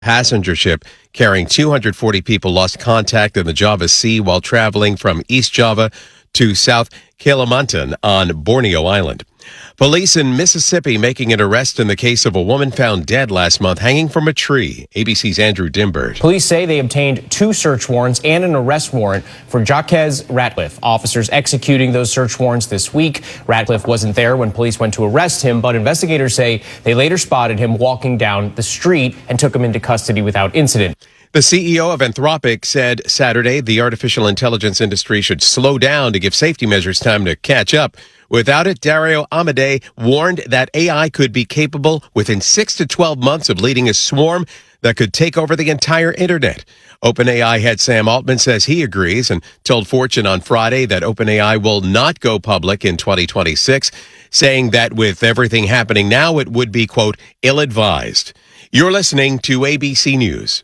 Passenger ship carrying 240 people lost contact in the Java Sea while traveling from East Java to South Kalimantan on Borneo Island. Police in Mississippi making an arrest in the case of a woman found dead last month hanging from a tree. ABC's Andrew Dimbert. Police say they obtained 2 search warrants and an arrest warrant for Jaquez Ratliff. Officers executing those search warrants this week. Ratliff wasn't there when police went to arrest him, but investigators say they later spotted him walking down the street and took him into custody without incident. The CEO of Anthropic said Saturday the artificial intelligence industry should slow down to give safety measures time to catch up. Without it, Dario Amodei warned that AI could be capable within 6 to 12 months of leading a swarm that could take over the entire internet. OpenAI head Sam Altman says he agrees and told Fortune on Friday that OpenAI will not go public in 2026, saying that with everything happening now, it would be, quote, ill-advised. You're listening to ABC News.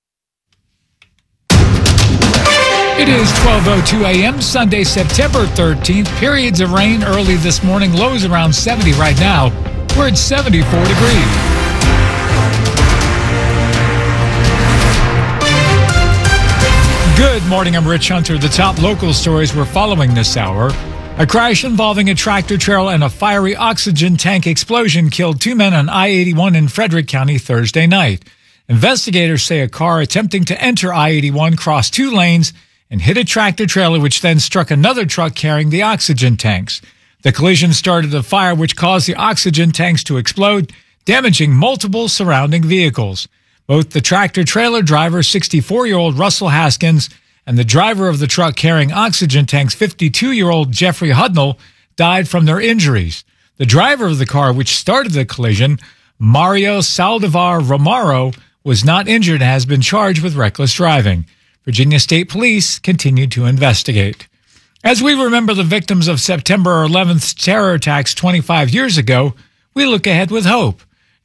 It is 12:02 a.m. Sunday, September 13th. Periods of rain early this morning. Lows around 70 right now. We're at 74 degrees. Good morning. I'm Rich Hunter. The top local stories we're following this hour. A crash involving a tractor trailer and a fiery oxygen tank explosion killed 2 men on I-81 in Frederick County Thursday night. Investigators say a car attempting to enter I-81 crossed 2 lanes and hit a tractor trailer, which then struck another truck carrying the oxygen tanks. The collision started a fire which caused the oxygen tanks to explode, damaging multiple surrounding vehicles. Both the tractor trailer driver, 64-year-old Russell Haskins, and the driver of the truck carrying oxygen tanks, 52-year-old Jeffrey Hudnall, died from their injuries. The driver of the car which started the collision, Mario Saldivar Romero, was not injured and has been charged with reckless driving. Virginia State Police continue to investigate. As we remember the victims of September 11th's terror attacks 25 years ago, we look ahead with hope.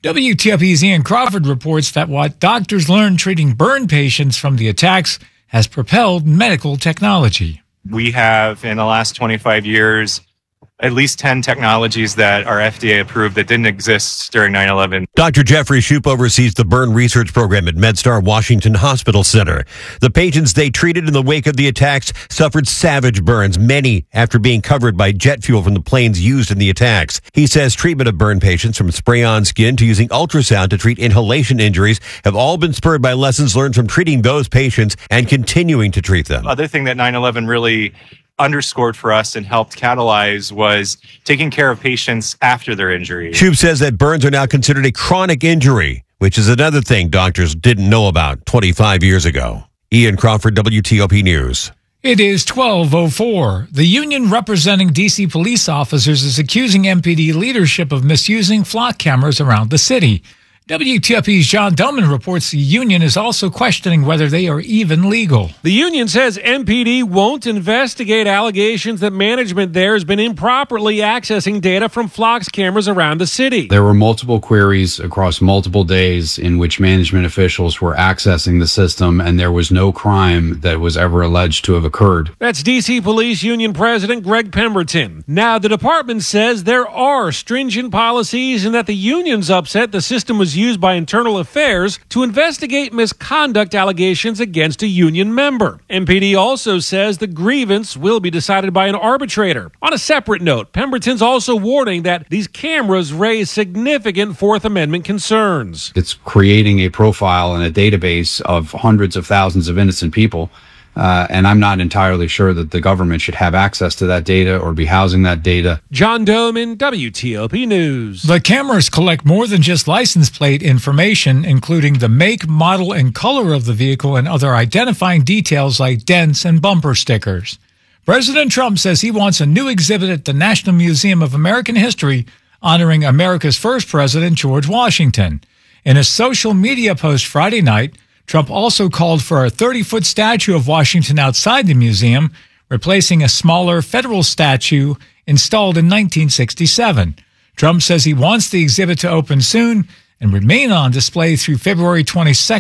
WTOP's Ian Crawford reports that what doctors learned treating burn patients from the attacks has propelled medical technology. We have, in the last 25 years, at least 10 technologies that are FDA approved that didn't exist during 9/11. Dr. Jeffrey Shoup oversees the burn research program at MedStar Washington Hospital Center. The patients they treated in the wake of the attacks suffered savage burns, many after being covered by jet fuel from the planes used in the attacks. He says treatment of burn patients, from spray-on skin to using ultrasound to treat inhalation injuries, have all been spurred by lessons learned from treating those patients and continuing to treat them. Other thing that 9/11 really underscored for us and helped catalyze was taking care of patients after their injury. Shoup says that burns are now considered a chronic injury, which is another thing doctors didn't know about 25 years ago. Ian Crawford, WTOP News. It is 12:04. The union representing D.C. police officers is accusing MPD leadership of misusing flock cameras around the city. WTOP's John Doman reports the union is also questioning whether they are even legal. The union says MPD won't investigate allegations that management there has been improperly accessing data from Flock's cameras around the city. There were multiple queries across multiple days in which management officials were accessing the system, and there was no crime that was ever alleged to have occurred. That's D.C. Police Union President Greg Pemberton. Now, the department says there are stringent policies and that the union's upset the system was used by Internal Affairs to investigate misconduct allegations against a union member. MPD also says the grievance will be decided by an arbitrator. On a separate note, Pemberton's also warning that these cameras raise significant Fourth Amendment concerns. It's creating a profile and a database of hundreds of thousands of innocent people. And I'm not entirely sure that the government should have access to that data or be housing that data. John Doman, WTOP News. The cameras collect more than just license plate information, including the make, model, and color of the vehicle and other identifying details like dents and bumper stickers. President Trump says he wants a new exhibit at the National Museum of American History honoring America's first president, George Washington. In a social media post Friday night, Trump also called for a 30-foot statue of Washington outside the museum, replacing a smaller federal statue installed in 1967. Trump says he wants the exhibit to open soon and remain on display through February 22,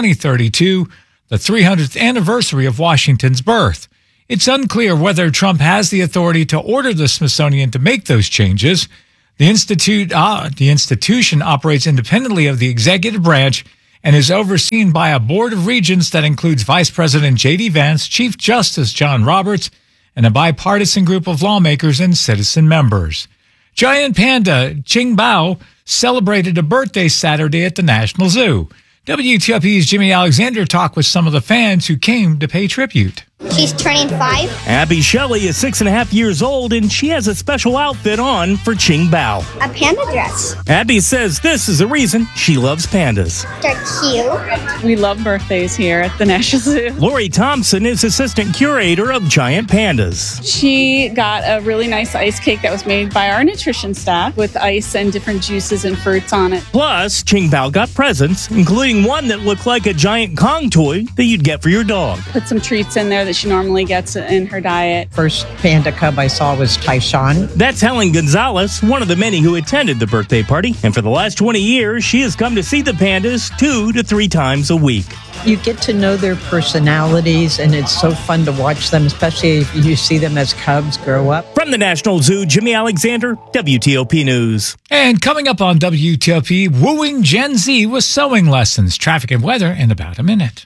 2032, the 300th anniversary of Washington's birth. It's unclear whether Trump has the authority to order the Smithsonian to make those changes. The institution operates independently of the executive branch and is overseen by a board of regents that includes Vice President J.D. Vance, Chief Justice John Roberts, and a bipartisan group of lawmakers and citizen members. Giant panda Qingbao celebrated a birthday Saturday at the National Zoo. WTOP's Jimmy Alexander talked with some of the fans who came to pay tribute. She's turning 5. Abby Shelley is 6.5 years old, and she has a special outfit on for Qingbao. A panda dress. Abby says this is the reason she loves pandas. They're cute. We love birthdays here at the National Zoo. Lori Thompson is assistant curator of Giant Pandas. She got a really nice ice cake that was made by our nutrition staff with ice and different juices and fruits on it. Plus, Qingbao got presents, including one that looked like a giant Kong toy that you'd get for your dog. Put some treats in there that she normally gets in her diet. First panda cub I saw was Tyshawn. That's Helen Gonzalez, one of the many who attended the birthday party. And for the last 20 years, she has come to see the pandas 2 to 3 times a week. You get to know their personalities, and it's so fun to watch them, especially if you see them as cubs grow up. From the National Zoo, Jimmy Alexander, WTOP News. And coming up on WTOP, wooing Gen Z with sewing lessons, traffic and weather in about a minute.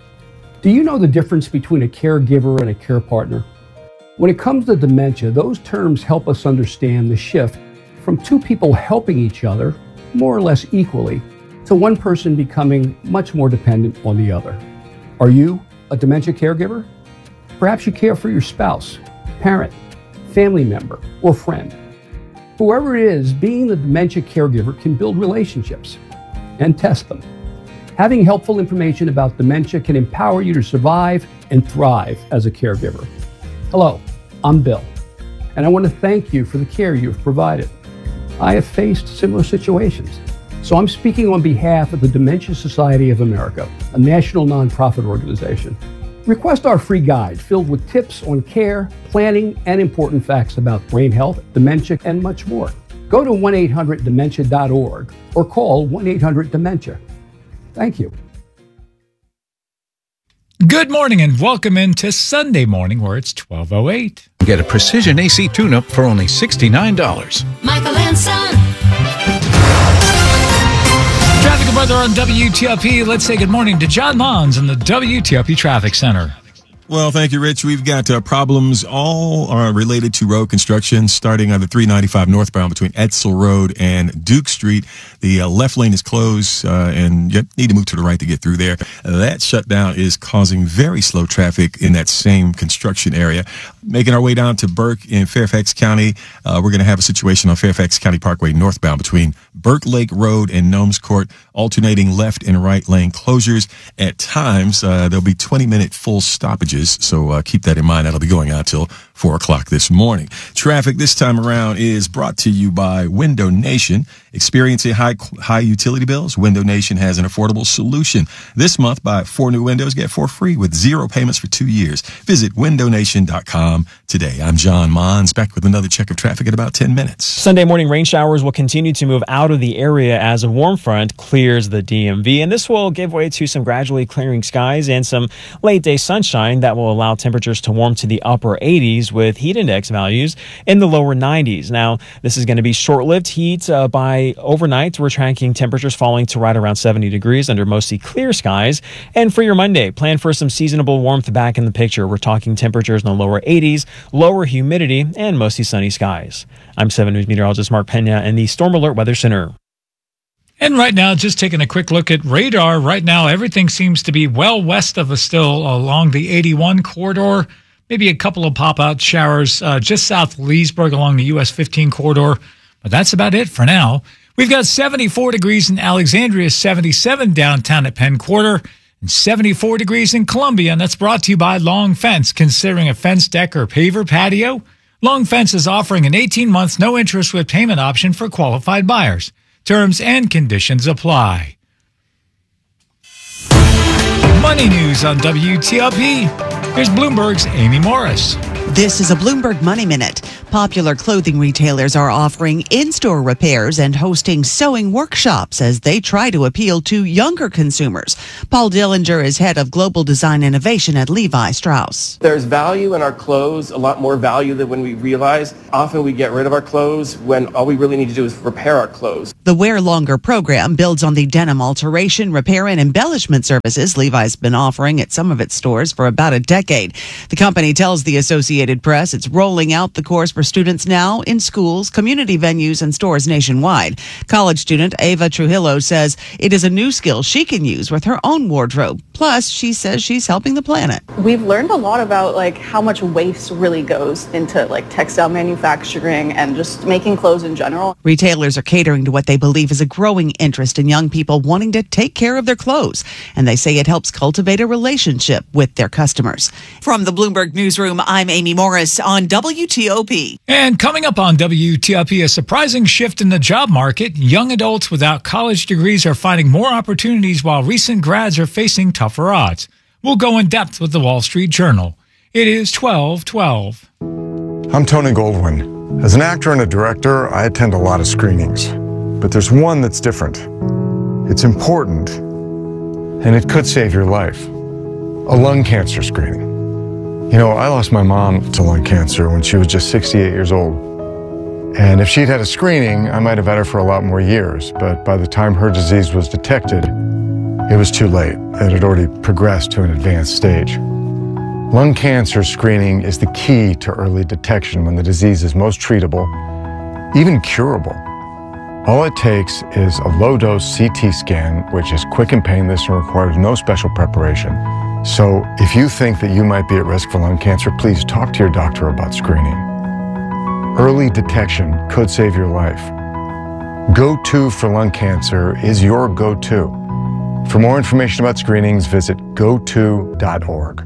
Do you know the difference between a caregiver and a care partner? When it comes to dementia, those terms help us understand the shift from two people helping each other, more or less equally, to one person becoming much more dependent on the other. Are you a dementia caregiver? Perhaps you care for your spouse, parent, family member, or friend. Whoever it is, being the dementia caregiver can build relationships and test them. Having helpful information about dementia can empower you to survive and thrive as a caregiver. Hello, I'm Bill, and I want to thank you for the care you've provided. I have faced similar situations, so I'm speaking on behalf of the Dementia Society of America, a national nonprofit organization. Request our free guide filled with tips on care, planning, and important facts about brain health, dementia, and much more. Go to 1-800-DEMENTIA.org or call 1-800-DEMENTIA. Thank you. Good morning and welcome into Sunday morning where it's 12:08. Get a precision AC tune-up for only $69. Michael and Son. Traffic and weather on WTOP. Let's say good morning to John Mons in the WTOP Traffic Center. Well, thank you, Rich. We've got problems all related to road construction starting on the 395 northbound between Edsel Road and Duke Street. The left lane is closed and you need to move to the right to get through there. That shutdown is causing very slow traffic in that same construction area. Making our way down to Burke in Fairfax County, we're going to have a situation on Fairfax County Parkway northbound between Burke Lake Road and Gnomes Court, alternating left and right lane closures. At times, there'll be 20-minute full stoppages. So keep that in mind. That'll be going out till 4 o'clock this morning. Traffic this time around is brought to you by Window Nation. Experiencing high utility bills? Window Nation has an affordable solution. This month, buy 4 new windows, get 4 free with 0 payments for 2 years. Visit windownation.com today. I'm John Mons, back with another check of traffic in about 10 minutes. Sunday morning rain showers will continue to move out of the area as a warm front clears the DMV, and this will give way to some gradually clearing skies and some late day sunshine that will allow temperatures to warm to the upper 80s with heat index values in the lower 90s. Now, this is going to be short-lived heat. By overnight, we're tracking temperatures falling to right around 70 degrees under mostly clear skies. And for your Monday, plan for some seasonable warmth back in the picture. We're talking temperatures in the lower 80s, lower humidity, and mostly sunny skies. I'm 7 News meteorologist Mark Pena in the Storm Alert Weather Center. And right now, just taking a quick look at radar. Right now, everything seems to be well west of us still along the 81 corridor. Maybe a couple of pop-out showers just south of Leesburg along the US 15 corridor. But that's about it for now. We've got 74 degrees in Alexandria, 77 downtown at Penn Quarter, and 74 degrees in Columbia. And that's brought to you by Long Fence. Considering a fence deck or paver patio, Long Fence is offering an 18-month no-interest with payment option for qualified buyers. Terms and conditions apply. Money news on WTOP. Here's Bloomberg's Amy Morris. This is a Bloomberg Money Minute. Popular clothing retailers are offering in-store repairs and hosting sewing workshops as they try to appeal to younger consumers. Paul Dillinger is head of global design innovation at Levi Strauss. There's value in our clothes, a lot more value than when we realize. Often we get rid of our clothes when all we really need to do is repair our clothes. The Wear Longer program builds on the denim alteration, repair, and embellishment services Levi's been offering at some of its stores for about a decade. The company tells the Associated Press it's rolling out the course for students now in schools, community venues, and stores nationwide. College student Ava Trujillo says it is a new skill she can use with her own wardrobe. Plus, she says she's helping the planet. We've learned a lot about how much waste really goes into textile manufacturing and just making clothes in general. Retailers are catering to what they believe is a growing interest in young people wanting to take care of their clothes, and they say it helps cultivate a relationship with their customers. From the Bloomberg Newsroom, I'm Amy Morris on WTOP. And coming up on WTOP, a surprising shift in the job market. Young adults without college degrees are finding more opportunities while recent grads are facing tougher odds. We'll go in depth with the Wall Street Journal. It is 12:12. I'm Tony Goldwyn. As an actor and a director, I attend a lot of screenings. But there's one that's different. It's important, and it could save your life. A lung cancer screening. I lost my mom to lung cancer when she was just 68 years old. And if she'd had a screening, I might have had her for a lot more years. But by the time her disease was detected, it was too late. It had already progressed to an advanced stage. Lung cancer screening is the key to early detection when the disease is most treatable, even curable. All it takes is a low-dose CT scan, which is quick and painless and requires no special preparation. So if you think that you might be at risk for lung cancer, please talk to your doctor about screening. Early detection could save your life. Go-To for lung cancer is your go-to. For more information about screenings, visit goto.org.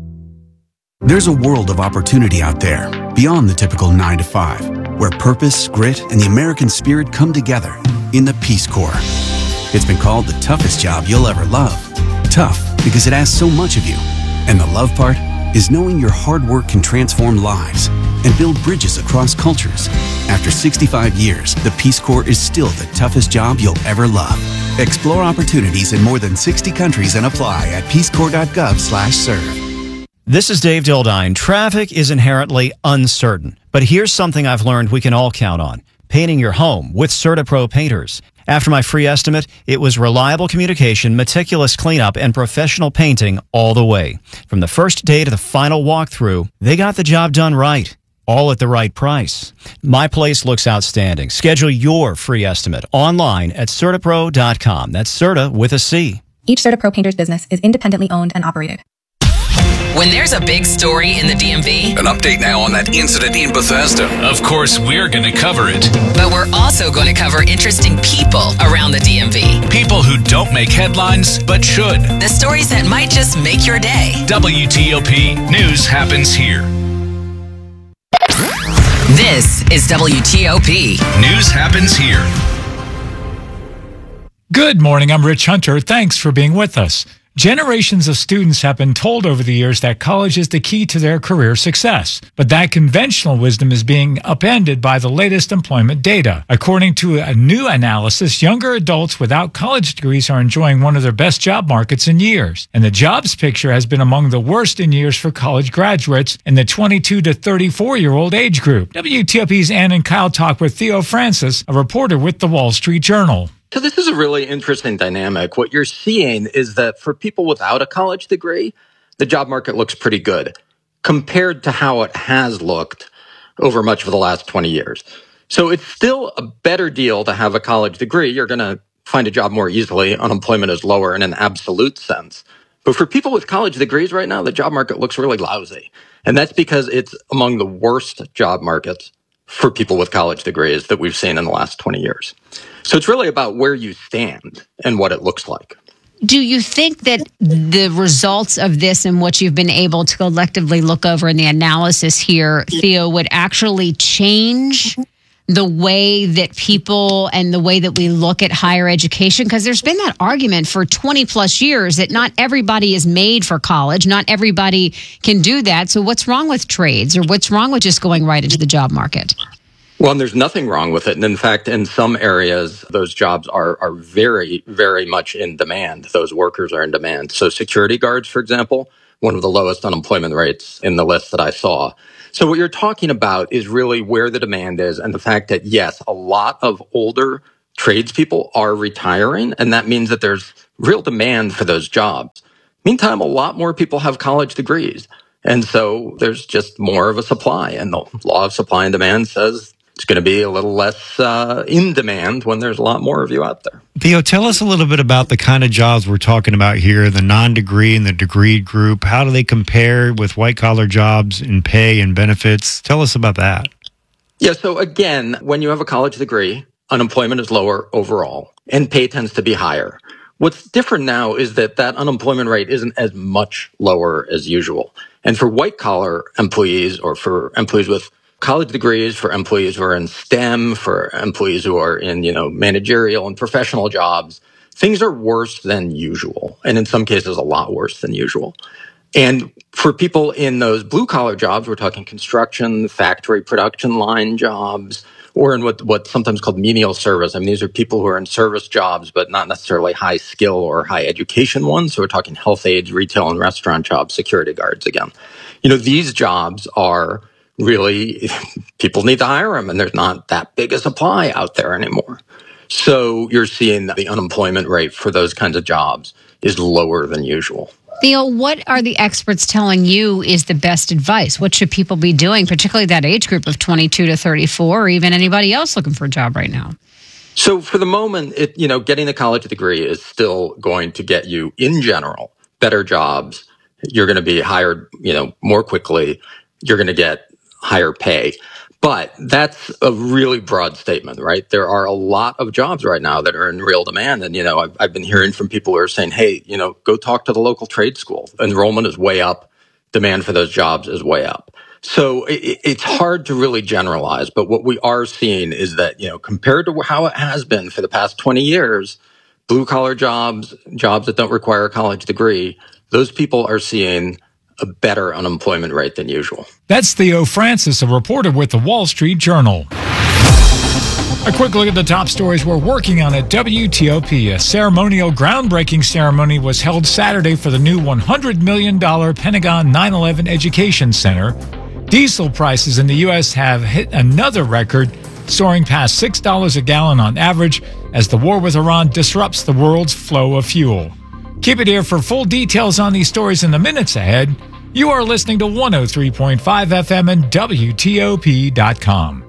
There's a world of opportunity out there, beyond the typical 9 to 5. Where purpose, grit, and the American spirit come together in the Peace Corps. It's been called the toughest job you'll ever love. Tough because it asks so much of you. And the love part is knowing your hard work can transform lives and build bridges across cultures. After 65 years, the Peace Corps is still the toughest job you'll ever love. Explore opportunities in more than 60 countries and apply at peacecorps.gov/serve. This is Dave Dildine. Traffic is inherently uncertain, but here's something I've learned we can all count on. Painting your home with CertaPro painters. After my free estimate, it was reliable communication, meticulous cleanup, and professional painting all the way. From the first day to the final walkthrough, they got the job done right. All at the right price. My place looks outstanding. Schedule your free estimate online at CertaPro.com. That's Certa with a C. Each CertaPro painter's business is independently owned and operated. When there's a big story in the DMV, An update now on that incident in Bethesda. Of course, we're going to cover it. but we're also going to cover interesting people around the DMV. People who don't make headlines, but should. The stories that might just make your day. WTOP News happens here. This is WTOP. News happens here. Good morning, I'm Rich Hunter. Thanks for being with us. Generations of students have been told over the years that college is the key to their career success. But that conventional wisdom is being upended by the latest employment data. According to a new analysis, younger adults without college degrees are enjoying one of their best job markets in years. And the jobs picture has been among the worst in years for college graduates in the 22 to 34-year-old age group. WTOP's Ann and Kyle talk with Theo Francis, a reporter with the Wall Street Journal. So this is a really interesting dynamic. What you're seeing is that for people without a college degree, the job market looks pretty good compared to how it has looked over much of the last 20 years. So it's still a better deal to have a college degree. You're going to find a job more easily. Unemployment is lower in an absolute sense. But for people with college degrees right now, the job market looks really lousy. And that's because it's among the worst job markets for people with college degrees that we've seen in the last 20 years. So it's really about where you stand and what it looks like. Do you think that the results of this and what you've been able to collectively look over in the analysis here, Theo, would actually change the way that people and the way that we look at higher education? Because there's been that argument for 20 plus years that not everybody is made for college. Not everybody can do that. So what's wrong with trades, or what's wrong with just going right into the job market? Well, and there's nothing wrong with it. And in fact, in some areas, those jobs are very, very much in demand. Those workers are in demand. So security guards, for example, one of the lowest unemployment rates in the list that I saw. So what you're talking about is really where the demand is, and the fact that, yes, a lot of older tradespeople are retiring, and that means that there's real demand for those jobs. Meantime, a lot more people have college degrees. And so there's just more of a supply. And the law of supply and demand says it's going to be a little less in demand when there's a lot more of you out there. Theo, tell us a little bit about the kind of jobs we're talking about here, the non-degree and the degree group. How do they compare with white-collar jobs in pay and benefits? Tell us about that. Yeah, so again, when you have a college degree, unemployment is lower overall, and pay tends to be higher. What's different now is that unemployment rate isn't as much lower as usual. And for white-collar employees, or for employees with college degrees, for employees who are in STEM, for employees who are in, managerial and professional jobs, things are worse than usual. And in some cases, a lot worse than usual. And for people in those blue-collar jobs, we're talking construction, factory production line jobs, or in what's sometimes called menial service. I mean, these are people who are in service jobs, but not necessarily high skill or high education ones. So we're talking health aides, retail and restaurant jobs, security guards again. These jobs are really, people need to hire them, and there's not that big a supply out there anymore. So you're seeing that the unemployment rate for those kinds of jobs is lower than usual. Theo, what are the experts telling you is the best advice? What should people be doing, particularly that age group of 22 to 34, or even anybody else looking for a job right now? So for the moment, getting a college degree is still going to get you, in general, better jobs. You're going to be hired, more quickly. You're going to get higher pay. But that's a really broad statement, right? There are a lot of jobs right now that are in real demand. And, I've been hearing from people who are saying, hey, go talk to the local trade school. Enrollment is way up. Demand for those jobs is way up. So it's hard to really generalize. But what we are seeing is that, compared to how it has been for the past 20 years, blue collar jobs that don't require a college degree, those people are seeing a better unemployment rate than usual. That's Theo Francis, a reporter with the Wall Street Journal. A quick look at the top stories we're working on at WTOP. A ceremonial groundbreaking ceremony was held Saturday for the new $100 million Pentagon 9/11 Education Center. Diesel prices in the U.S. have hit another record, soaring past $6 a gallon on average as the war with Iran disrupts the world's flow of fuel. Keep it here for full details on these stories in the minutes ahead. You are listening to 103.5 FM and WTOP.com.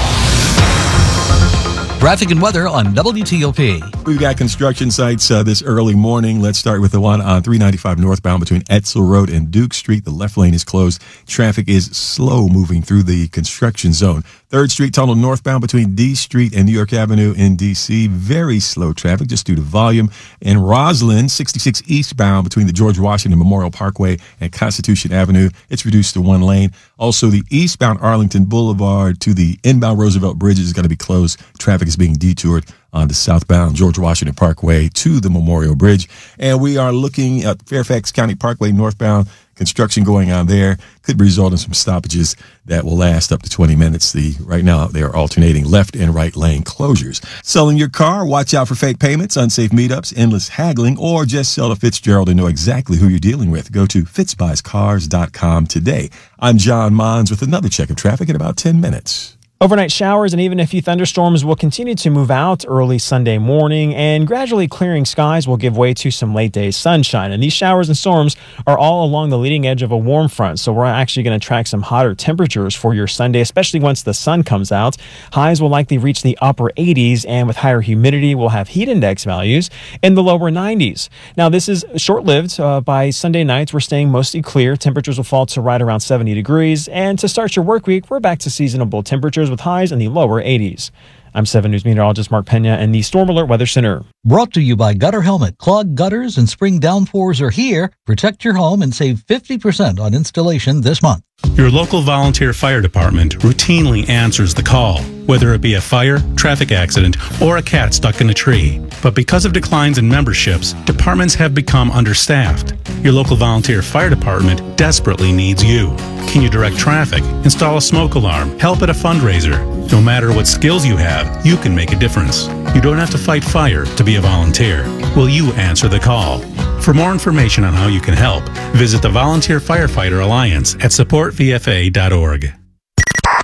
Traffic and weather on WTOP. We've got construction sites this early morning. Let's start with the one on 395 northbound between Edsel Road and Duke Street. The left lane is closed. Traffic is slow moving through the construction zone. 3rd Street tunnel northbound between D Street and New York Avenue in D.C. Very slow traffic just due to volume. In Roslyn, 66 eastbound between the George Washington Memorial Parkway and Constitution Avenue. It's reduced to 1 lane. Also, the eastbound Arlington Boulevard to the inbound Roosevelt Bridge is going to be closed. Traffic is being detoured on the southbound George Washington Parkway to the Memorial Bridge. And we are looking at Fairfax County Parkway northbound. Construction going on there could result in some stoppages that will last up to 20 minutes. Right now, they are alternating left and right lane closures. Selling your car? Watch out for fake payments, unsafe meetups, endless haggling, or just sell to Fitzgerald and know exactly who you're dealing with. Go to fitzbuyscars.com today. I'm John Mons with another check of traffic in about 10 minutes. Overnight showers and even a few thunderstorms will continue to move out early Sunday morning, and gradually clearing skies will give way to some late day sunshine. And these showers and storms are all along the leading edge of a warm front, so we're actually going to track some hotter temperatures for your Sunday, especially once the sun comes out. Highs will likely reach the upper 80s, and with higher humidity, we'll have heat index values in the lower 90s. Now, this is short-lived. By Sunday night, we're staying mostly clear. Temperatures will fall to right around 70 degrees, and to start your work week, we're back to seasonable temperatures with highs in the lower 80s. I'm 7 News meteorologist Mark Pena in the Storm Alert Weather Center. Brought to you by Gutter Helmet. Clogged gutters and spring downpours are here. Protect your home and save 50% on installation this month. Your local volunteer fire department routinely answers the call, whether it be a fire, traffic accident, or a cat stuck in a tree. But because of declines in memberships, departments have become understaffed. Your local volunteer fire department desperately needs you. Can you direct traffic, install a smoke alarm, help at a fundraiser? No matter what skills you have, you can make a difference. You don't have to fight fire to be a volunteer. Will you answer the call? For more information on how you can help, visit the Volunteer Firefighter Alliance at supportvfa.org.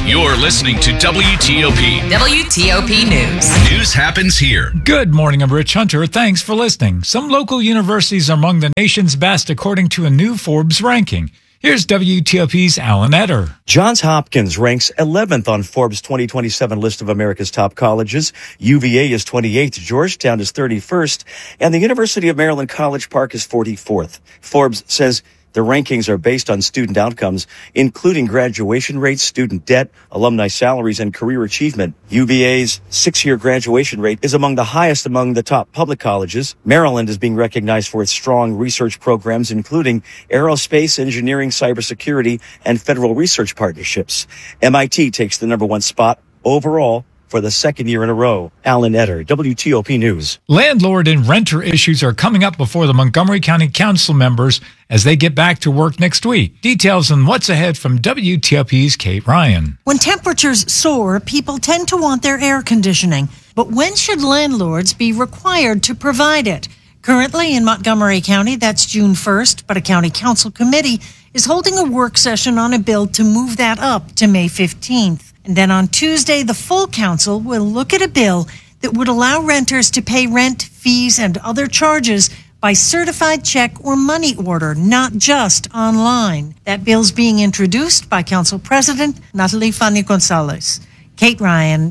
You're listening to WTOP. WTOP News. News happens here. Good morning, I'm Rich Hunter. Thanks for listening. Some local universities are among the nation's best according to a new Forbes ranking. Here's WTOP's Alan Etter. Johns Hopkins ranks 11th on Forbes 2027 list of America's top colleges. UVA is 28th, Georgetown is 31st, and the University of Maryland College Park is 44th. Forbes says the rankings are based on student outcomes, including graduation rates, student debt, alumni salaries, and career achievement. UVA's 6-year graduation rate is among the highest among the top public colleges. Maryland is being recognized for its strong research programs, including aerospace, engineering, cybersecurity, and federal research partnerships. MIT takes the number 1 spot overall for the second year in a row. Alan Etter, WTOP News. Landlord and renter issues are coming up before the Montgomery County Council members as they get back to work next week. Details on what's ahead from WTOP's Kate Ryan. When temperatures soar, people tend to want their air conditioning. But when should landlords be required to provide it? Currently in Montgomery County, that's June 1st, but a county council committee is holding a work session on a bill to move that up to May 15th. And then on Tuesday, the full council will look at a bill that would allow renters to pay rent, fees, and other charges by certified check or money order, not just online. That bill's being introduced by Council President Natalie Fani Gonzalez. Kate Ryan,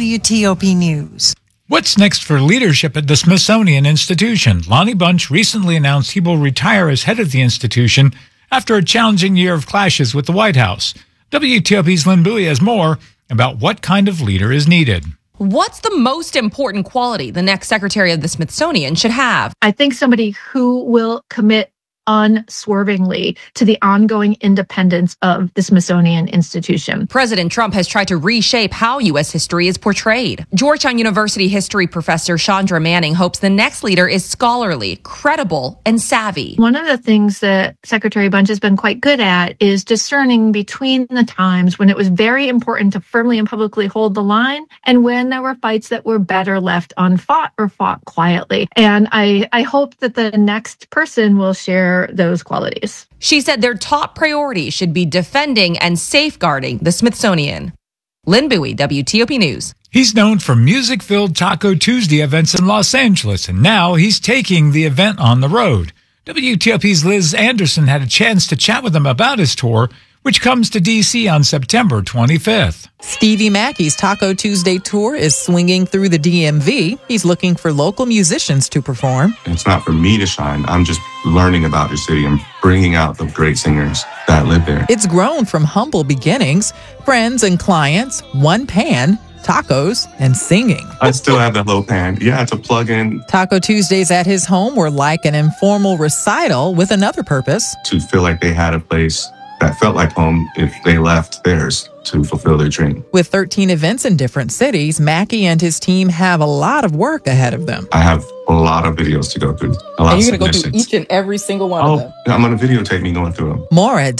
WTOP News. What's next for leadership at the Smithsonian Institution? Lonnie Bunch recently announced he will retire as head of the institution after a challenging year of clashes with the White House. WTOP's Lynn Bowie has more about what kind of leader is needed. What's the most important quality the next secretary of the Smithsonian should have? I think somebody who will commit unswervingly to the ongoing independence of the Smithsonian Institution. President Trump has tried to reshape how U.S. history is portrayed. Georgetown University history professor Chandra Manning hopes the next leader is scholarly, credible, and savvy. One of the things that Secretary Bunch has been quite good at is discerning between the times when it was very important to firmly and publicly hold the line and when there were fights that were better left unfought or fought quietly. And I hope that the next person will share those qualities. She said their top priority should be defending and safeguarding the Smithsonian. Lynn Bowie, WTOP News. He's known for music-filled Taco Tuesday events in Los Angeles, and now he's taking the event on the road. WTOP's Liz Anderson had a chance to chat with him about his tour, which comes to D.C. on September 25th. Stevie Mackey's Taco Tuesday tour is swinging through the DMV. He's looking for local musicians to perform. It's not for me to shine. I'm just learning about your city and bringing out the great singers that live there. It's grown from humble beginnings, friends and clients, one pan, tacos, and singing. I still have that low pan. Yeah, it's a plug-in. Taco Tuesdays at his home were like an informal recital with another purpose. To feel like they had a place that felt like home if they left theirs to fulfill their dream. With 13 events in different cities, Mackey and his team have a lot of work ahead of them. I have a lot of videos to go through. And you're going to go through each and every single one of them? I'm going to videotape me going through them. More at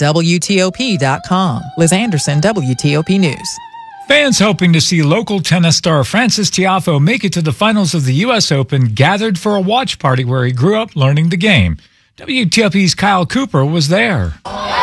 WTOP.com. Liz Anderson, WTOP News. Fans hoping to see local tennis star Frances Tiafoe make it to the finals of the U.S. Open gathered for a watch party where he grew up learning the game. WTOP's Kyle Cooper was there.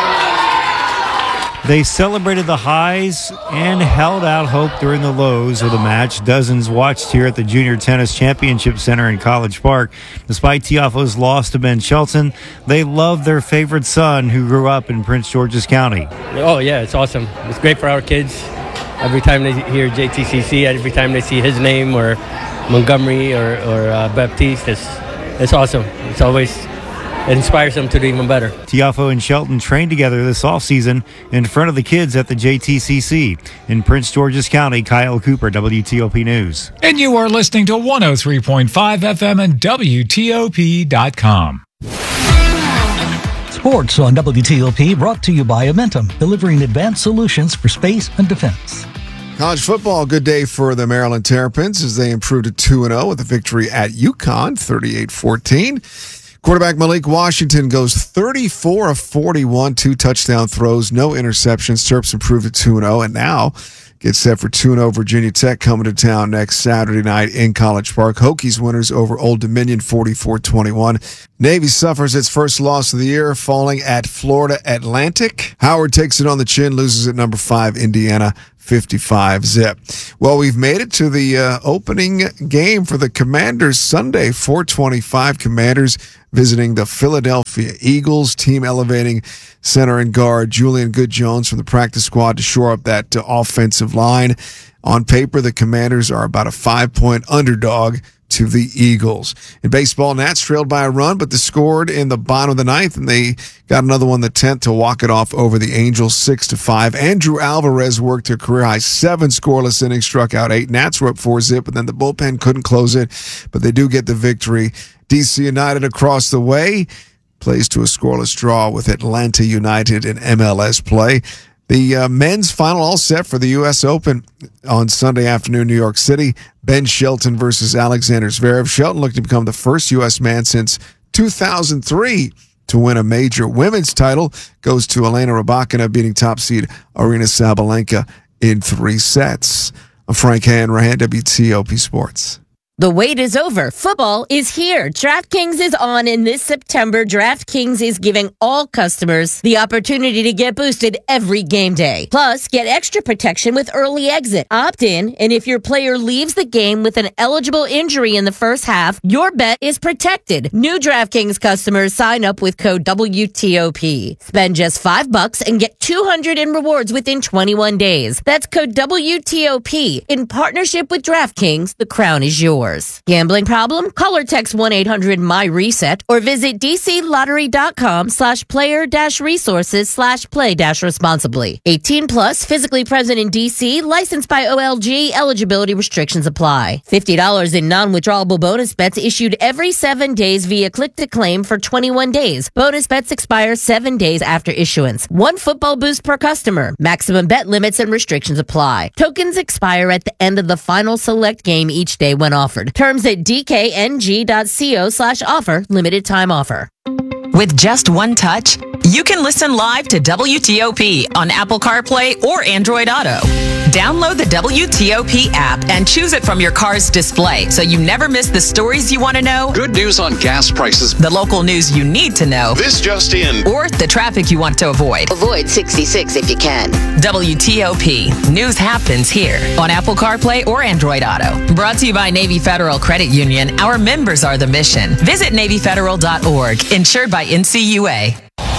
They celebrated the highs and held out hope during the lows of the match. Dozens watched here at the Junior Tennis Championship Center in College Park. Despite Tiafoe's loss to Ben Shelton, they loved their favorite son who grew up in Prince George's County. Oh, yeah, it's awesome. It's great for our kids. Every time they hear JTCC, every time they see his name or Montgomery or Baptiste, it's awesome. It's always... It inspires them to do even better. Tiafoe and Shelton trained together this offseason in front of the kids at the JTCC. In Prince George's County, Kyle Cooper, WTOP News. And you are listening to 103.5 FM and WTOP.com. Sports on WTOP brought to you by Amentum, delivering advanced solutions for space and defense. College football, good day for the Maryland Terrapins as they improved to 2-0 with a victory at UConn, 38-14. Quarterback Malik Washington goes 34 of 41, 2 touchdown throws, no interceptions. Terps improved to 2-0 and now get set for 2-0 Virginia Tech coming to town next Saturday night in College Park. Hokies winners over Old Dominion 44-21. Navy suffers its first loss of the year, falling at Florida Atlantic. Howard takes it on the chin, loses at number 5 Indiana 55-zip. Well, we've made it to the opening game for the Commanders Sunday, 425 Commanders visiting the Philadelphia Eagles. Team elevating center and guard Julian Good-Jones from the practice squad to shore up that offensive line. On paper, the Commanders are about a 5-point underdog to the Eagles. In baseball, Nats trailed by a run, but they scored in the bottom of the ninth, and they got another one in the 10th to walk it off over the Angels 6-5. Andrew Alvarez worked a career-high 7 scoreless innings, struck out 8. Nats were up 4-zip, and then the bullpen couldn't close it, but they do get the victory. DC United across the way plays to a scoreless draw with Atlanta United in MLS play. The men's final all set for the U.S. Open on Sunday afternoon, New York City. Ben Shelton versus Alexander Zverev. Shelton looking to become the first U.S. man since 2003 to win a major women's title. Goes to Elena Rybakina, beating top seed Aryna Sabalenka in 3 sets. I'm Frank Hanrahan, WTOP Sports. The wait is over. Football is here. DraftKings is on, and this September, DraftKings is giving all customers the opportunity to get boosted every game day. Plus, get extra protection with early exit. Opt in, and if your player leaves the game with an eligible injury in the first half, your bet is protected. New DraftKings customers sign up with code WTOP. Spend just $5 and get $200 in rewards within 21 days. That's code WTOP. In partnership with DraftKings, the crown is yours. Gambling problem? Call or text 1-800-MY-RESET or visit dclottery.com/player-resources/play-responsibly. 18 plus, physically present in DC, licensed by OLG, eligibility restrictions apply. $50 in non-withdrawable bonus bets issued every 7 days via click to claim for 21 days. Bonus bets expire 7 days after issuance. 1 football boost per customer. Maximum bet limits and restrictions apply. Tokens expire at the end of the final select game each day when offered. Terms at dkng.co/offer. Limited time offer. With just one touch, you can listen live to WTOP on Apple CarPlay or Android Auto. Download the WTOP app and choose it from your car's display so you never miss the stories you want to know. Good news on gas prices. The local news you need to know. This just in. Or the traffic you want to avoid. Avoid 66 if you can. WTOP. News happens here on Apple CarPlay or Android Auto. Brought to you by Navy Federal Credit Union. Our members are the mission. Visit NavyFederal.org. Insured by NCUA.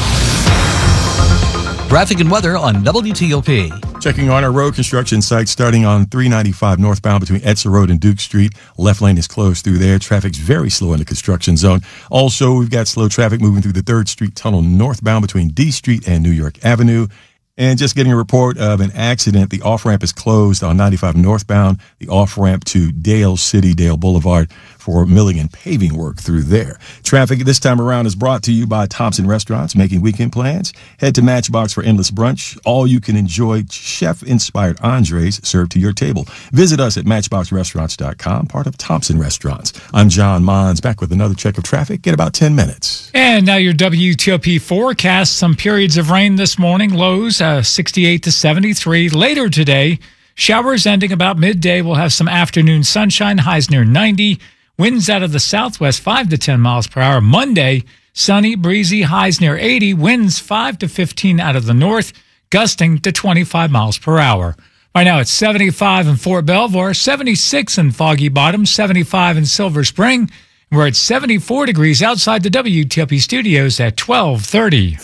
Traffic and weather on WTOP. Checking on our road construction site starting on 395 northbound between Edsel Road and Duke Street. Left lane is closed through there. Traffic's very slow in the construction zone. Also, we've got slow traffic moving through the 3rd Street Tunnel northbound between D Street and New York Avenue. And just getting a report of an accident. The off-ramp is closed on 95 northbound, the off-ramp to Dale City, Dale Boulevard for milling and paving work through there. Traffic this time around is brought to you by Thompson Restaurants, making weekend plans. Head to Matchbox for endless brunch. All you can enjoy chef-inspired entrees served to your table. Visit us at MatchboxRestaurants.com, part of Thompson Restaurants. I'm John Mons, back with another check of traffic in about 10 minutes. And now your WTOP forecast. Some periods of rain this morning, lows 68 to 73. Later today, showers ending about midday. We'll have some afternoon sunshine, highs near 90. Winds out of the southwest 5 to 10 miles per hour. Monday, sunny, breezy, highs near 80. Winds 5 to 15 out of the north, gusting to 25 miles per hour. Right now it's 75 in Fort Belvoir, 76 in Foggy Bottom, 75 in Silver Spring. We're at 74 degrees outside the WTOP studios at 12:30.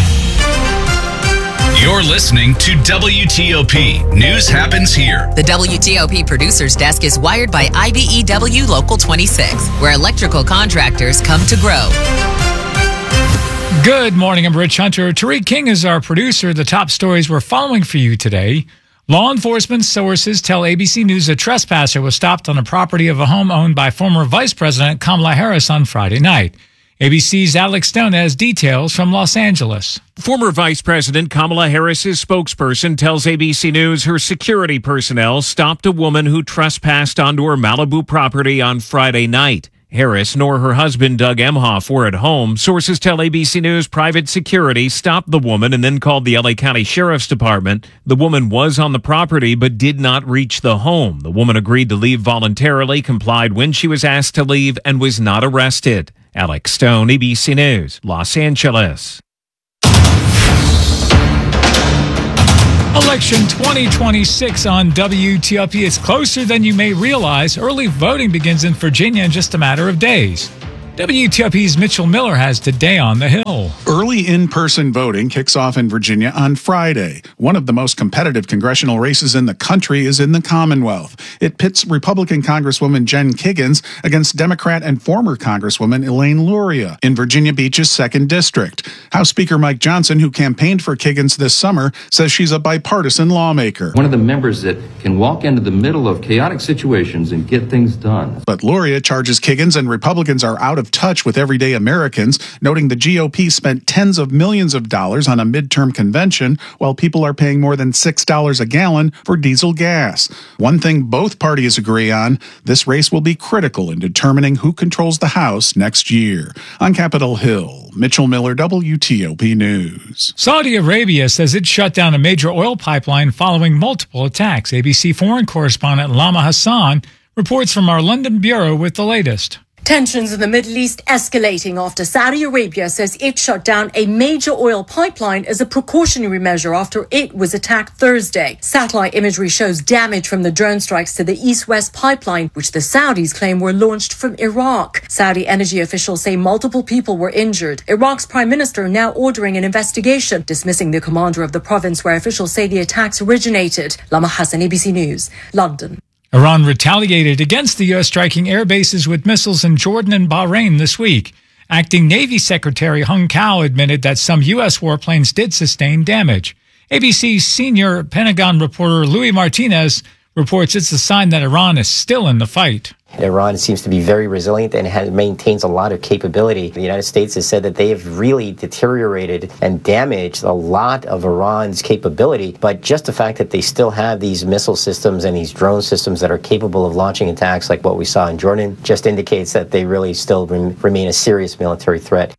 You're listening to WTOP. News happens here. The WTOP Producers Desk is wired by IBEW Local 26, where electrical contractors come to grow. Good morning, I'm Rich Hunter. Tariq King is our producer. The top stories we're following for you today. Law enforcement sources tell ABC News a trespasser was stopped on the property of a home owned by former Vice President Kamala Harris on Friday night. ABC's Alex Stone has details from Los Angeles. Former Vice President Kamala Harris's spokesperson tells ABC News her security personnel stopped a woman who trespassed onto her Malibu property on Friday night. Harris nor her husband Doug Emhoff were at home. Sources tell ABC News private security stopped the woman and then called the LA County Sheriff's Department. The woman was on the property but did not reach the home. The woman agreed to leave voluntarily, complied when she was asked to leave, and was not arrested. Alex Stone, ABC News, Los Angeles. Election 2026 on WTOP. It's closer than you may realize. Early voting begins in Virginia in just a matter of days. WTOP's Mitchell Miller has Today on the Hill. Early in-person voting kicks off in Virginia on Friday. One of the most competitive congressional races in the country is in the Commonwealth. It pits Republican Congresswoman Jen Kiggans against Democrat and former Congresswoman Elaine Luria in Virginia Beach's 2nd District. House Speaker Mike Johnson, who campaigned for Kiggans this summer, says she's a bipartisan lawmaker. One of the members that can walk into the middle of chaotic situations and get things done. But Luria charges Kiggans and Republicans are out of touch with everyday Americans, noting the GOP spent tens of millions of dollars on a midterm convention while people are paying more than $6 a gallon for diesel gas. One thing both parties agree on, this race will be critical in determining who controls the House next year. On Capitol Hill, Mitchell Miller, WTOP News. Saudi Arabia says it shut down a major oil pipeline following multiple attacks. ABC foreign correspondent Lama Hassan reports from our London bureau with the latest. Tensions in the Middle East escalating after Saudi Arabia says it shut down a major oil pipeline as a precautionary measure after it was attacked Thursday. Satellite imagery shows damage from the drone strikes to the east-west pipeline, which the Saudis claim were launched from Iraq. Saudi energy officials say multiple people were injured. Iraq's prime minister now ordering an investigation, dismissing the commander of the province where officials say the attacks originated. Lama Hassan, ABC News, London. Iran retaliated against the U.S. striking air bases with missiles in Jordan and Bahrain this week. Acting Navy Secretary Hung Kao admitted that some U.S. warplanes did sustain damage. ABC's senior Pentagon reporter Louis Martinez reports it's a sign that Iran is still in the fight. Iran seems to be very resilient and maintains a lot of capability. The United States has said that they have really deteriorated and damaged a lot of Iran's capability. But just the fact that they still have these missile systems and these drone systems that are capable of launching attacks like what we saw in Jordan just indicates that they really still remain a serious military threat.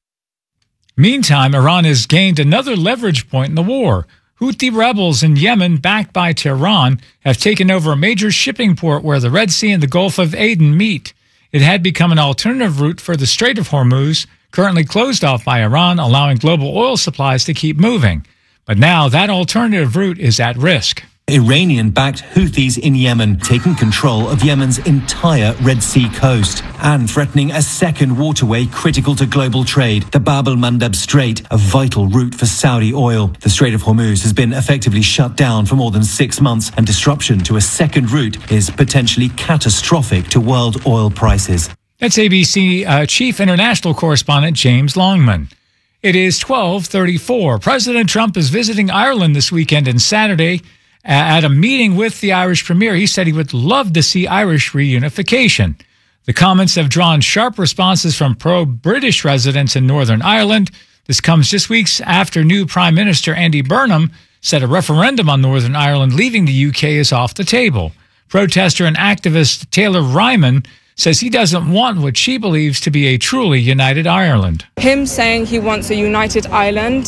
Meantime, Iran has gained another leverage point in the war. Houthi rebels in Yemen, backed by Tehran, have taken over a major shipping port where the Red Sea and the Gulf of Aden meet. It had become an alternative route for the Strait of Hormuz, currently closed off by Iran, allowing global oil supplies to keep moving. But now that alternative route is at risk. Iranian-backed Houthis in Yemen taking control of Yemen's entire Red Sea coast and threatening a second waterway critical to global trade, the Bab el-Mandeb Strait, a vital route for Saudi oil. The Strait of Hormuz has been effectively shut down for more than 6 months, and disruption to a second route is potentially catastrophic to world oil prices. That's ABC Chief International Correspondent James Longman. It is 12:34. President Trump is visiting Ireland this weekend and Saturday. At a meeting with the Irish Premier, he said he would love to see Irish reunification. The comments have drawn sharp responses from pro-British residents in Northern Ireland. This comes just weeks after new Prime Minister Andy Burnham said a referendum on Northern Ireland leaving the UK is off the table. Protester and activist Taylor Ryman says he doesn't want what she believes to be a truly united Ireland. Him saying he wants a united Ireland,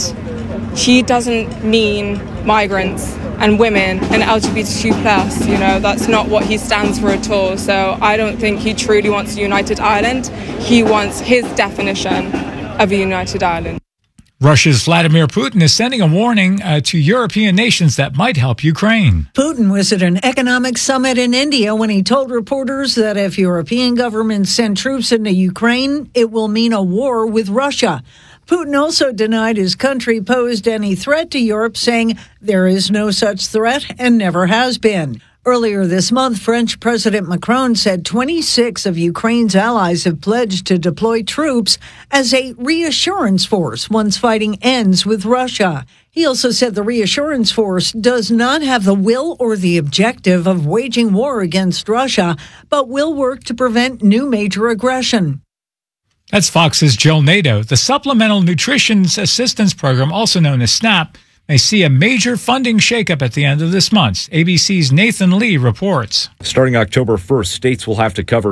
he doesn't mean migrants and women and LGBTQ+, that's not what he stands for at all. So I don't think he truly wants a united Ireland. He wants his definition of a united Ireland. Russia's Vladimir Putin is sending a warning to European nations that might help Ukraine. Putin was at an economic summit in India when he told reporters that if European governments send troops into Ukraine, it will mean a war with Russia. Putin also denied his country posed any threat to Europe, saying there is no such threat and never has been. Earlier this month, French President Macron said 26 of Ukraine's allies have pledged to deploy troops as a reassurance force once fighting ends with Russia. He also said the reassurance force does not have the will or the objective of waging war against Russia, but will work to prevent new major aggression. That's Fox's Joel Nato. The Supplemental Nutrition Assistance Program, also known as SNAP, may see a major funding shakeup at the end of this month. ABC's Nathan Lee reports. Starting October 1st, states will have to cover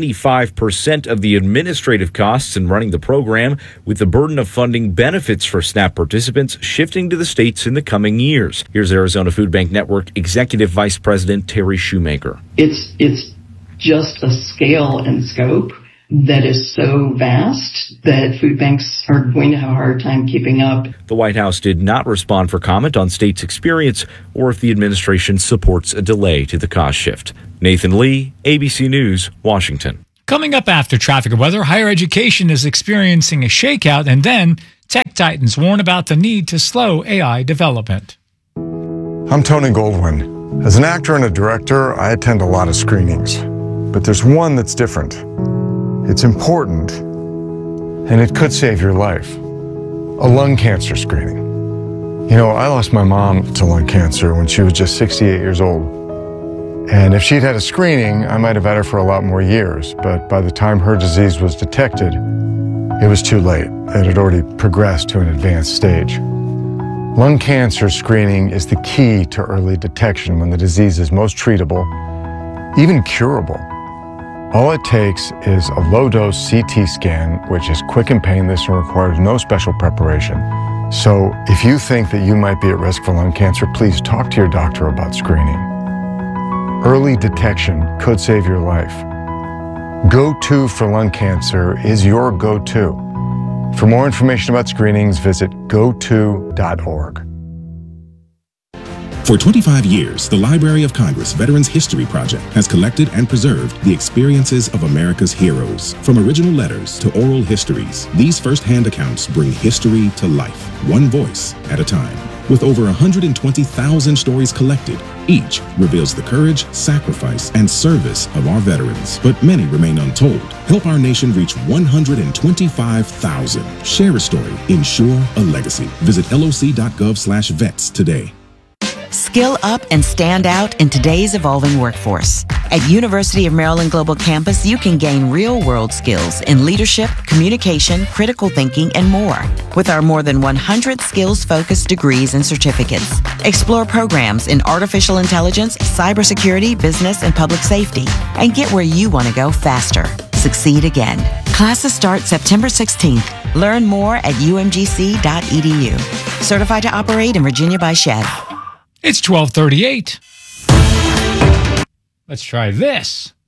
75% of the administrative costs in running the program, with the burden of funding benefits for SNAP participants shifting to the states in the coming years. Here's Arizona Food Bank Network Executive Vice President Terry Shoemaker. It's just a scale and scope that is so vast that food banks are going to have a hard time keeping up. The White House did not respond for comment on states' experience or if the administration supports a delay to the cost shift. Nathan Lee, ABC News, Washington. Coming up after traffic and weather, higher education is experiencing a shakeout, and then tech titans warn about the need to slow AI development. I'm Tony Goldwyn. As an actor and a director, I attend a lot of screenings. But there's one that's different. It's important, and it could save your life. A lung cancer screening. You know, I lost my mom to lung cancer when she was just 68 years old. And if she'd had a screening, I might have had her for a lot more years. But by the time her disease was detected, it was too late. It had already progressed to an advanced stage. Lung cancer screening is the key to early detection when the disease is most treatable, even curable. All it takes is a low-dose CT scan, which is quick and painless and requires no special preparation. So if you think that you might be at risk for lung cancer, please talk to your doctor about screening. Early detection could save your life. Go-To for lung cancer is your go-to. For more information about screenings, visit goto.org. For 25 years, the Library of Congress Veterans History Project has collected and preserved the experiences of America's heroes. From original letters to oral histories, these first-hand accounts bring history to life, one voice at a time. With over 120,000 stories collected, each reveals the courage, sacrifice, and service of our veterans. But many remain untold. Help our nation reach 125,000. Share a story. Ensure a legacy. Visit loc.gov/vets today. Skill up and stand out in today's evolving workforce. At University of Maryland Global Campus, you can gain real-world skills in leadership, communication, critical thinking, and more. With our more than 100 skills-focused degrees and certificates, explore programs in artificial intelligence, cybersecurity, business, and public safety, and get where you want to go faster. Succeed again. Classes start September 16th. Learn more at umgc.edu. Certified to operate in Virginia by Chev. It's 12:38. Let's try this.